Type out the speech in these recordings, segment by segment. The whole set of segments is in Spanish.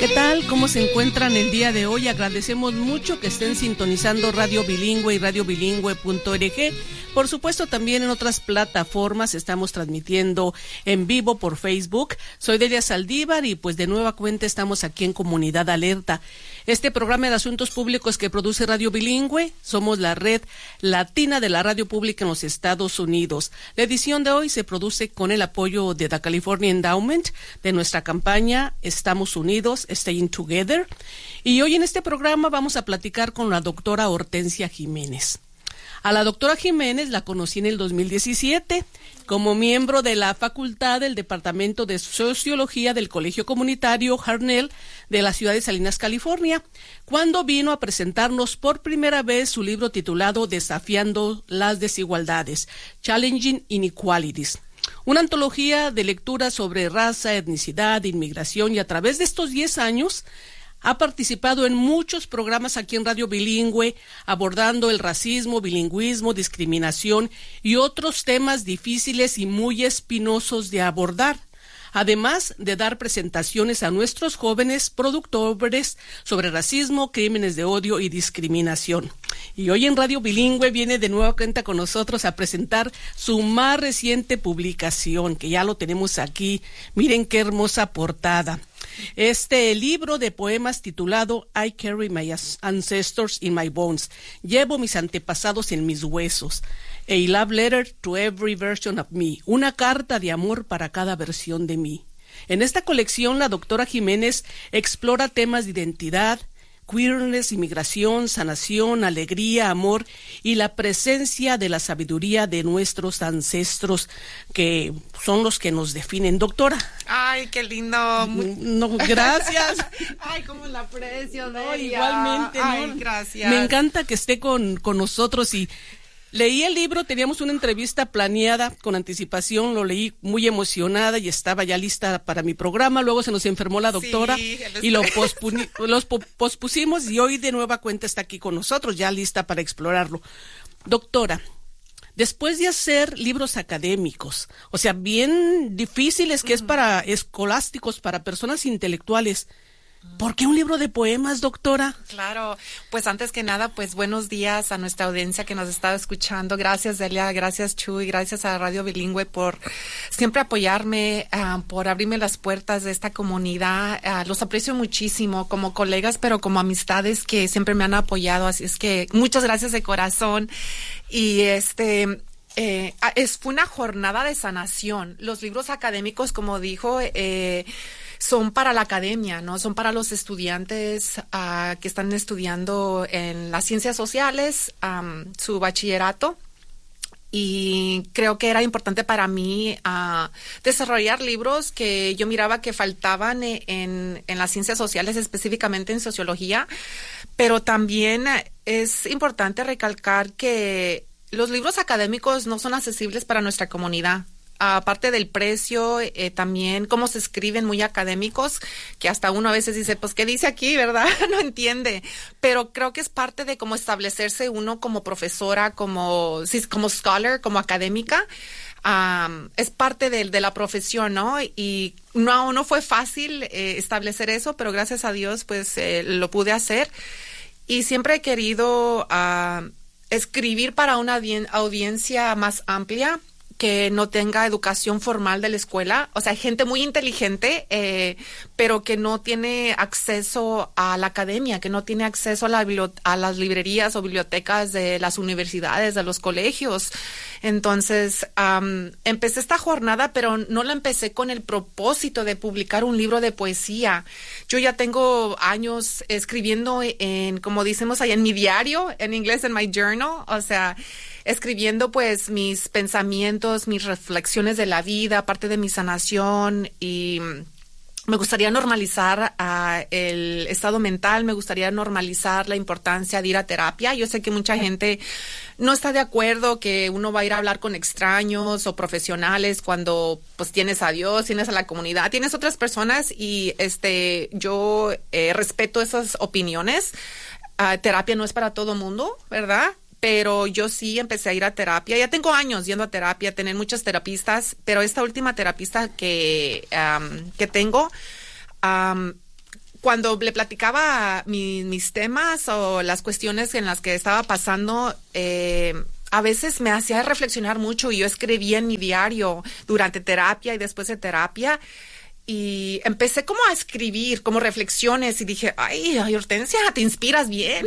¿Qué tal? ¿Cómo se encuentran el día de hoy? Agradecemos mucho que estén sintonizando Radio Bilingüe y radiobilingüe.org. Por supuesto, también en otras plataformas estamos transmitiendo en vivo por Facebook. Soy Delia Saldívar y pues de nueva cuenta estamos aquí en Comunidad Alerta. Este programa de asuntos públicos que produce Radio Bilingüe, somos la red latina de la radio pública en los Estados Unidos. La edición de hoy se produce con el apoyo de The California Endowment, de nuestra campaña Estamos Unidos, Staying Together. Y hoy en este programa vamos a platicar con la doctora Hortensia Jiménez. A la doctora Jiménez la conocí en el 2017 como miembro de la facultad del Departamento de Sociología del Colegio Comunitario Harnell de la ciudad de Salinas, California, cuando vino a presentarnos por primera vez su libro titulado Desafiando las Desigualdades, Challenging Inequalities. Una antología de lecturas sobre raza, etnicidad, inmigración, y a través de estos 10 años ha participado en muchos programas aquí en Radio Bilingüe, abordando el racismo, bilingüismo, discriminación y otros temas difíciles y muy espinosos de abordar, además de dar presentaciones a nuestros jóvenes productores sobre racismo, crímenes de odio y discriminación. Y hoy en Radio Bilingüe viene de nueva cuenta con nosotros a presentar su más reciente publicación, que ya lo tenemos aquí. Miren qué hermosa portada. Este libro de poemas titulado I Carry My Ancestors in My Bones. Llevo mis antepasados en mis huesos. A Love Letter to Every Version of Me. Una carta de amor para cada versión de mí. En esta colección, la doctora Jiménez explora temas de identidad, queerness, inmigración, sanación, alegría, amor y la presencia de la sabiduría de nuestros ancestros, que son los que nos definen. Doctora. Ay, qué lindo. No, gracias. Ay, cómo la aprecio, no, igualmente. Ay, no. Gracias. Me encanta que esté con nosotros y leí el libro, teníamos una entrevista planeada con anticipación, lo leí muy emocionada y estaba ya lista para mi programa, luego se nos enfermó la doctora y lo pospusimos y hoy de nueva cuenta está aquí con nosotros, ya lista para explorarlo. Doctora, después de hacer libros académicos, o sea, bien difíciles, que es para escolásticos, para personas intelectuales, ¿por qué un libro de poemas, doctora? Claro, pues antes que nada, pues buenos días a nuestra audiencia que nos está escuchando. Gracias, Delia, gracias, Chuy, gracias a Radio Bilingüe por siempre apoyarme, por abrirme las puertas de esta comunidad. Los aprecio muchísimo como colegas, pero como amistades que siempre me han apoyado. Así es que muchas gracias de corazón. Y fue una jornada de sanación. Los libros académicos, como dijo, son para la academia, ¿no? Son para los estudiantes que están estudiando en las ciencias sociales, su bachillerato. Y creo que era importante para mí desarrollar libros que yo miraba que faltaban en las ciencias sociales, específicamente en sociología. Pero también es importante recalcar que los libros académicos no son accesibles para nuestra comunidad. Aparte del precio, también cómo se escriben muy académicos, que hasta uno a veces dice, pues, ¿qué dice aquí, verdad? No entiende. Pero creo que es parte de cómo establecerse uno como profesora, como scholar, como académica. Es parte de la profesión, ¿no? Y no fue fácil establecer eso, pero gracias a Dios, pues, lo pude hacer. Y siempre he querido escribir para una audiencia más amplia, que no tenga educación formal de la escuela, o sea, gente muy inteligente, pero que no tiene acceso a la academia, que no tiene acceso a las librerías o bibliotecas de las universidades, de los colegios. Entonces, empecé esta jornada, pero no la empecé con el propósito de publicar un libro de poesía. Yo ya tengo años escribiendo como decimos ahí, en mi diario, en inglés, en my journal, o sea, escribiendo pues mis pensamientos, mis reflexiones de la vida, parte de mi sanación, y me gustaría normalizar el estado mental, me gustaría normalizar la importancia de ir a terapia. Yo sé que mucha gente no está de acuerdo que uno va a ir a hablar con extraños o profesionales cuando pues tienes a Dios, tienes a la comunidad, tienes otras personas, y yo respeto esas opiniones. Terapia no es para todo mundo, ¿verdad? Pero yo sí empecé a ir a terapia. Ya tengo años yendo a terapia, tener muchas terapistas, pero esta última terapista que tengo, cuando le platicaba mis temas o las cuestiones en las que estaba pasando, a veces me hacía reflexionar mucho y yo escribía en mi diario durante terapia y después de terapia. Y empecé como a escribir, como reflexiones, y dije, ay, Hortensia, te inspiras bien.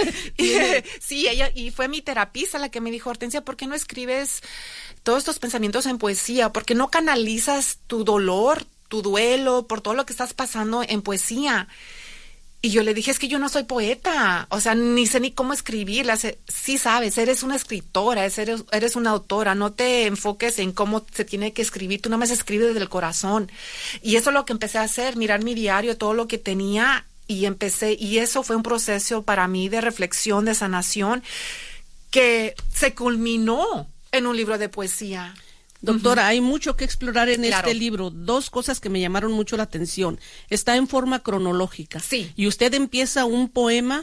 Sí, ella, y fue mi terapista la que me dijo, Hortensia, ¿por qué no escribes todos estos pensamientos en poesía? ¿Por qué no canalizas tu dolor, tu duelo, por todo lo que estás pasando en poesía? Y yo le dije, es que yo no soy poeta, o sea, ni sé ni cómo escribirla. Sí sabes, eres una escritora, eres una autora, no te enfoques en cómo se tiene que escribir, tú nada más escribes desde el corazón. Y eso es lo que empecé a hacer, mirar mi diario, todo lo que tenía, y eso fue un proceso para mí de reflexión, de sanación, que se culminó en un libro de poesía. Doctora, hay mucho que explorar en Claro. este libro. 2 cosas que me llamaron mucho la atención. Está en forma cronológica. Sí. Y usted empieza un poema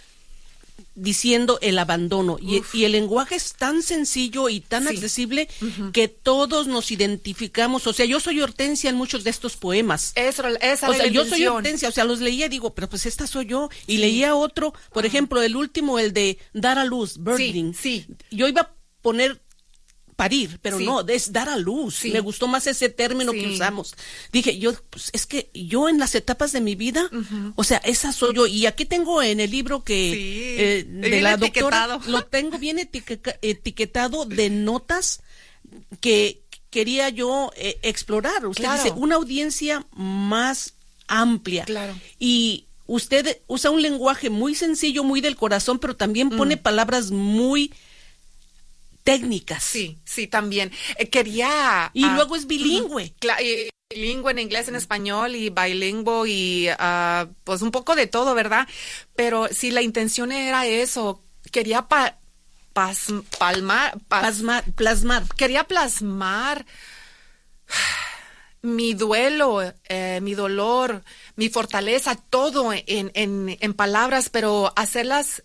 diciendo el abandono. Y el lenguaje es tan sencillo y tan Sí. accesible que todos nos identificamos. O sea, yo soy Hortensia en muchos de estos poemas. Esa O es sea, la yo soy intención. Hortensia, o sea, los leía y digo, pero pues esta soy yo. Y leía otro, por ejemplo, el último, el de dar a luz, birthing. Sí. Yo iba a poner parir, pero Sí. no, es dar a luz. Sí. Me gustó más ese término Sí. que usamos. Dije, pues es que yo en las etapas de mi vida, o sea, esa soy yo. Y aquí tengo en el libro que de bien la doctora, etiquetado. lo tengo bien etiquetado de notas que quería yo explorar. Usted Claro. dice, una audiencia más amplia. Claro. Y usted usa un lenguaje muy sencillo, muy del corazón, pero también pone palabras muy técnicas. Sí, también. Quería... Y luego es bilingüe. Bilingüe en inglés, en español y bilingüe y pues un poco de todo, ¿verdad? Pero sí, la intención era eso. Quería Plasmar. quería plasmar mi duelo, mi dolor, mi fortaleza, todo en palabras, pero hacerlas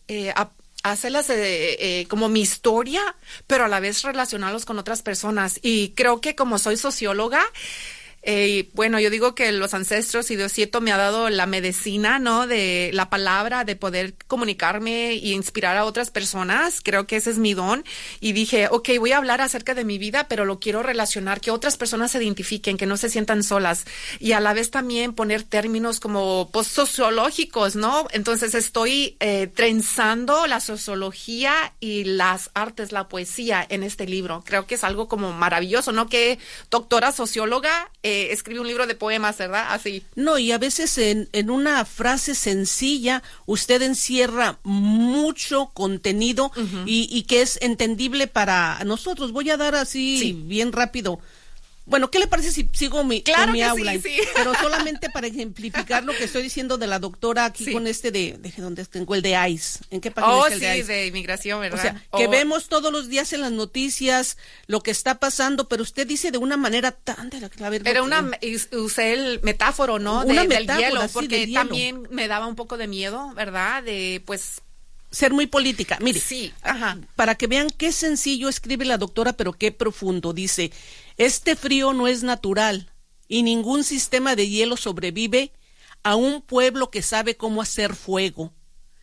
como mi historia, pero a la vez relacionarlos con otras personas. Y creo que como soy socióloga, bueno, yo digo que los ancestros y Diosito me ha dado la medicina, ¿no? De la palabra, de poder comunicarme y inspirar a otras personas. Creo que ese es mi don. Y dije, ok, voy a hablar acerca de mi vida, pero lo quiero relacionar, que otras personas se identifiquen, que no se sientan solas. Y a la vez también poner términos como pues, sociológicos, ¿no? Entonces estoy trenzando la sociología y las artes, la poesía en este libro. Creo que es algo como maravilloso, ¿no? Que doctora socióloga escribe un libro de poemas, ¿verdad? Así. No, y a veces en una frase sencilla usted encierra mucho contenido y que es entendible para nosotros. Voy a dar así bien rápido. Bueno, ¿qué le parece si sigo con mi outline? Sí. Pero solamente para ejemplificar lo que estoy diciendo de la doctora aquí con de ¿dónde tengo el de ICE? ¿En qué página está el de ICE? De inmigración, ¿verdad? O sea, que vemos todos los días en las noticias lo que está pasando, pero usted dice de una manera tan de la usé el metáforo, ¿no? Una del metáfora, hielo, sí, porque del hielo. también me daba un poco de miedo, ¿verdad? De, pues... Ser muy política. Mire, Sí, para que vean qué sencillo escribe la doctora, pero qué profundo. Dice, este frío no es natural y ningún sistema de hielo sobrevive a un pueblo que sabe cómo hacer fuego.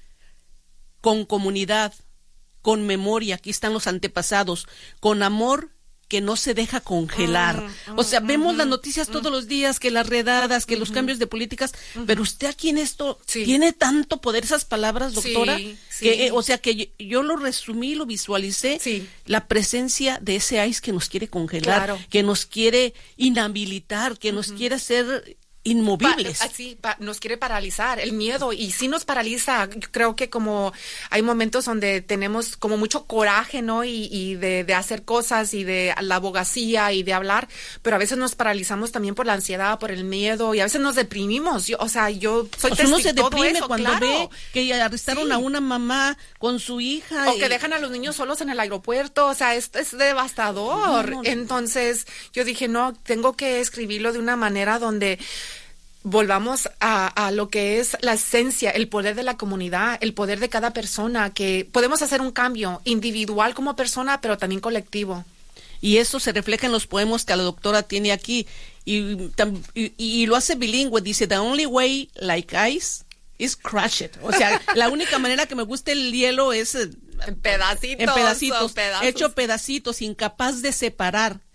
Con comunidad, con memoria, aquí están los antepasados, con amor que no se deja congelar. O sea, vemos las noticias todos los días, que las redadas, que los cambios de políticas, pero usted aquí en esto tiene tanto poder, esas palabras, doctora, que, o sea, que yo lo resumí, lo visualicé, la presencia de ese ice que nos quiere congelar, que nos quiere inhabilitar, que nos quiere hacer inmovibles. Nos quiere paralizar el miedo, y sí nos paraliza. Yo creo que como hay momentos donde tenemos como mucho coraje, ¿no? Y de hacer cosas y de la abogacía y de hablar, pero a veces nos paralizamos también por la ansiedad, por el miedo, y a veces nos deprimimos. Yo soy testigo uno se de todo deprime eso, cuando ve que arrestaron a una mamá con su hija. O que dejan a los niños solos en el aeropuerto, o sea, es devastador. No. Entonces yo dije, no, tengo que escribirlo de una manera donde volvamos a lo que es la esencia, el poder de la comunidad, el poder de cada persona, que podemos hacer un cambio individual como persona, pero también colectivo. Y eso se refleja en los poemas que la doctora tiene aquí. y lo hace bilingüe, dice, the only way like ice is crush it. O sea, la única manera que me gusta el hielo es en pedacitos, hecho pedacitos, incapaz de separar